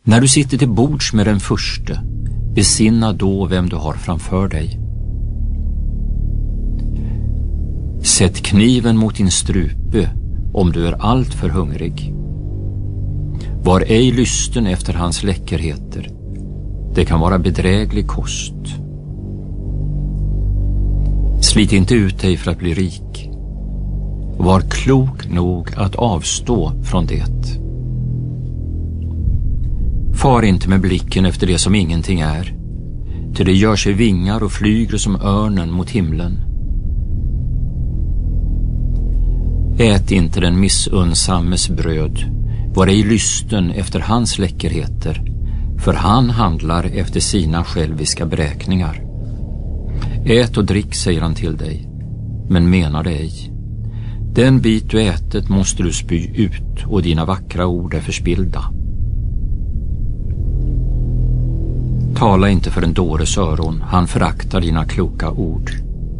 När du sitter till bords med den förste, besinna då vem du har framför dig. Sätt kniven mot din strupe om du är allt för hungrig. Var ej lysten efter hans läckerheter. Det kan vara bedräglig kost. Slit inte ut dig för att bli rik. Var klok nog att avstå från det. Far inte med blicken efter det som ingenting är, till det gör sig vingar och flyger som örnen mot himlen. Ät inte den missunnsammes bröd, var ej lysten efter hans läckerheter, för han handlar efter sina själviska beräkningar. Ät och drick, säger han till dig, men menar det ej. Den bit du ätit måste du spy ut, och dina vackra ord är förspillda. Tala inte för en dåres öron, han föraktar dina kloka ord.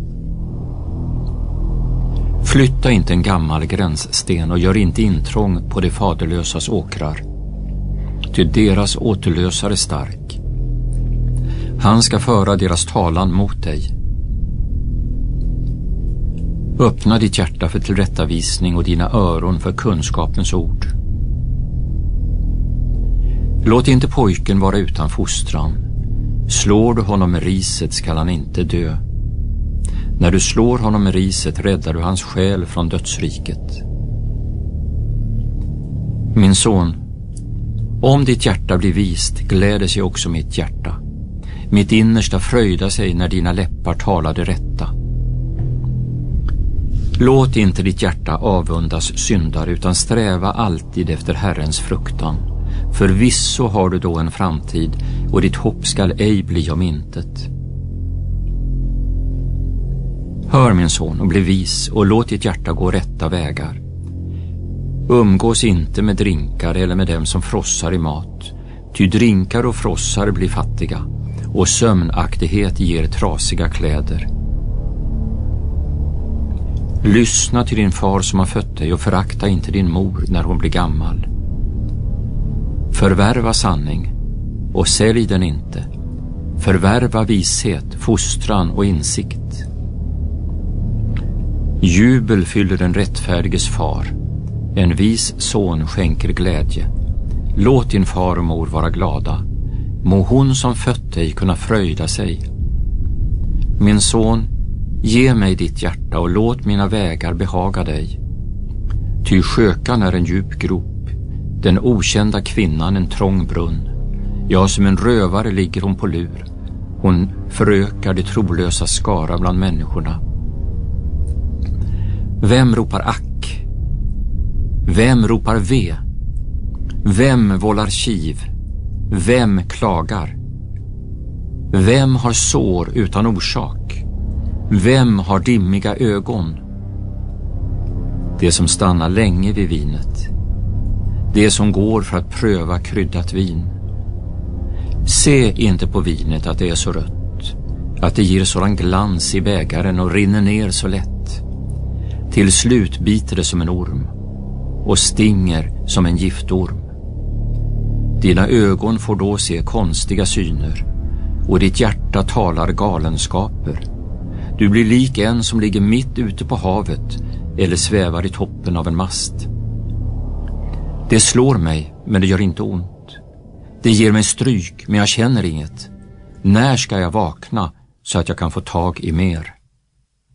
Flytta inte en gammal gränssten och gör inte intrång på de faderlösas åkrar, ty deras återlösare stark. Han ska föra deras talan mot dig. Öppna ditt hjärta för tillrättavisning och dina öron för kunskapens ord. Låt inte pojken vara utan fostran. Slår du honom med riset skall han inte dö. När du slår honom med riset räddar du hans själ från dödsriket. Min son, om ditt hjärta blir vist gläder sig också mitt hjärta. Mitt innersta fröjdar sig när dina läppar talar det rätta. Låt inte ditt hjärta avundas syndare utan sträva alltid efter Herrens fruktan. Förvisso har du då en framtid och ditt hopp skall ej bli om intet. Hör min son och bli vis och låt ditt hjärta gå rätta vägar. Umgås inte med drinkar eller med dem som frossar i mat, ty drinkar och frossar blir fattiga och sömnaktighet ger trasiga kläder. Lyssna till din far som har fött dig och förakta inte din mor när hon blir gammal. Förvärva sanning och sälj den inte. Förvärva vishet, fostran och insikt. Jubel fyller den rättfärdiges far. En vis son skänker glädje. Låt din far och mor vara glada. Må hon som fött dig kunna fröjda sig. Min son, ge mig ditt hjärta och låt mina vägar behaga dig. Ty skökan är en djup grop, den okända kvinnan en trång brunn. Ja, som en rövare ligger hon på lur. Hon förökar det trolösa skara bland människorna. Vem ropar ack? Vem ropar ve? Vem vållar kiv? Vem klagar? Vem har sår utan orsak? Vem har dimmiga ögon? Det som stannar länge vid vinet. Det som går för att pröva kryddat vin. Se inte på vinet att det är så rött, att det ger sådan glans i bägaren och rinner ner så lätt. Till slut biter det som en orm och stinger som en giftorm. Dina ögon får då se konstiga syner och ditt hjärta talar galenskaper. Du blir lik en som ligger mitt ute på havet eller svävar i toppen av en mast. Det slår mig, men det gör inte ont. Det ger mig stryk, men jag känner inget. När ska jag vakna så att jag kan få tag i mer?